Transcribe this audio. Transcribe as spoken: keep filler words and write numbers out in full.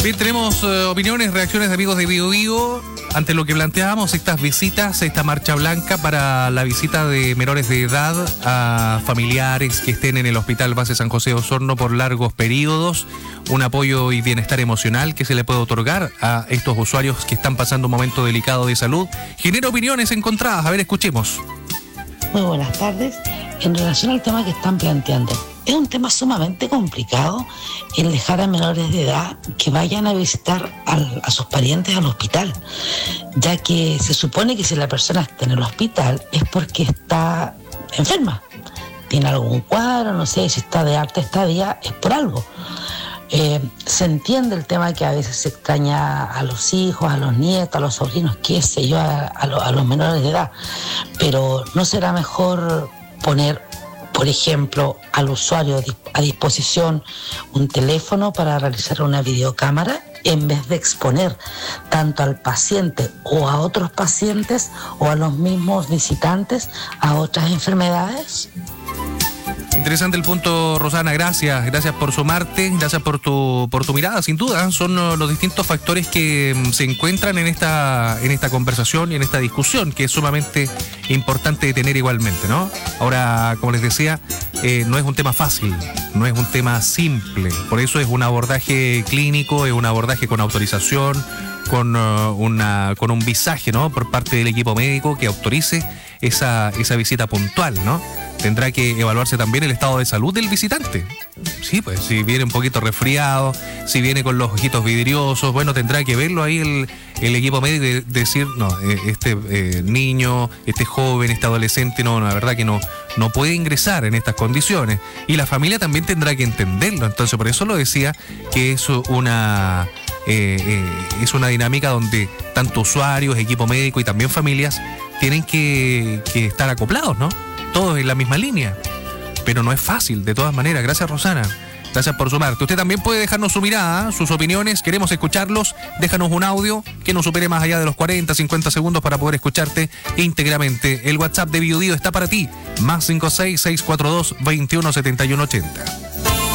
Bien, tenemos eh, opiniones, reacciones de amigos de Bio Bio ante lo que planteábamos, estas visitas, esta marcha blanca para la visita de menores de edad a familiares que estén en el Hospital Base San José de Osorno por largos periodos, un apoyo y bienestar emocional que se le puede otorgar a estos usuarios que están pasando un momento delicado de salud. Genera opiniones encontradas, a ver, escuchemos. Muy buenas tardes. En relación al tema que están planteando, es un tema sumamente complicado el dejar a menores de edad que vayan a visitar al, a sus parientes al hospital, ya que se supone que si la persona está en el hospital es porque está enferma, tiene algún cuadro, no sé, si está de alta estadía es por algo. Eh, se entiende el tema que a veces se extraña a los hijos, a los nietos, a los sobrinos, qué sé yo, a, a, lo, a los menores de edad, pero ¿no será mejor poner, por ejemplo, al usuario a disposición un teléfono para realizar una videocámara en vez de exponer tanto al paciente o a otros pacientes o a los mismos visitantes a otras enfermedades? Interesante el punto, Rosana, gracias, gracias por sumarte, gracias por tu por tu mirada, sin duda, son los distintos factores que se encuentran en esta en esta conversación y en esta discusión, que es sumamente importante tener igualmente, ¿no? Ahora, como les decía, eh, no es un tema fácil, no es un tema simple, por eso es un abordaje clínico, es un abordaje con autorización, con uh, una con un visaje, ¿no?, por parte del equipo médico que autorice esa esa visita puntual, ¿no? Tendrá que evaluarse también el estado de salud del visitante. Sí, pues si viene un poquito resfriado, si viene con los ojitos vidriosos, bueno, tendrá que verlo ahí el, el equipo médico y decir, no, este eh, niño, este joven, este adolescente, no, la verdad que no, no puede ingresar en estas condiciones. Y la familia también tendrá que entenderlo. Entonces, por eso lo decía, que es una... Eh, eh, es una dinámica donde tanto usuarios, equipo médico y también familias tienen que, que estar acoplados, ¿no? Todos en la misma línea, pero no es fácil, de todas maneras. Gracias, Rosana, gracias por sumarte. Usted también puede dejarnos su mirada, sus opiniones, queremos escucharlos. Déjanos un audio que no supere más allá de los cuarenta, cincuenta segundos para poder escucharte íntegramente. El WhatsApp de Bio Bio está para ti, más cinco seis, seis cuatro dos, veintiuno setenta y uno ochenta.